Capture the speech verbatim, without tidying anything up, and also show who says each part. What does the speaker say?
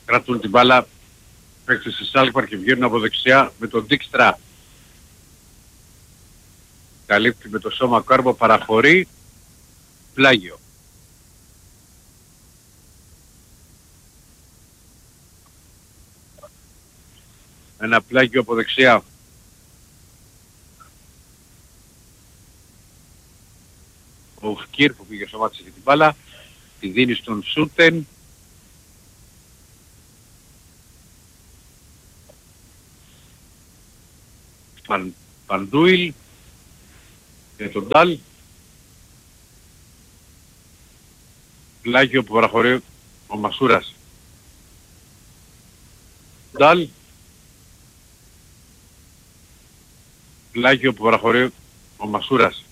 Speaker 1: κρατούν την μπάλα παίκτες της Αλκμαρ και βγαίνουν από δεξιά με τον Ντίκστρα. Καλύπτει με το σώμα Κάρμπο, παραχωρεί, πλάγιο. Ένα πλάγιο από δεξιά. Ο Φκίρ που πήγε στο μάτι για την μπάλα, τη δίνει στον Σούτεν. Παν, Παντούιλ και τον Ντάλ. Πλάγιο που παραχωρεί ο Μασούρας. Ντάλ. Πλάγιο που παραχωρεί ο Μασούρας.